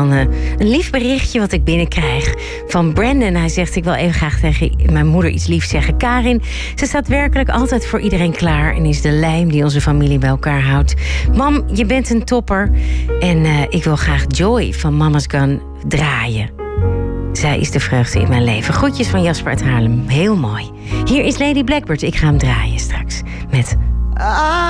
dan een lief berichtje wat ik binnenkrijg van Brandon. Hij zegt, ik wil even graag tegen mijn moeder iets liefs zeggen. Karin, ze staat werkelijk altijd voor iedereen klaar en is de lijm die onze familie bij elkaar houdt. Mam, je bent een topper. En ik wil graag Joy van Mama's Gun draaien. Zij is de vreugde in mijn leven. Groetjes van Jasper uit Haarlem. Heel mooi. Hier is Lady Blackbird. Ik ga hem draaien straks met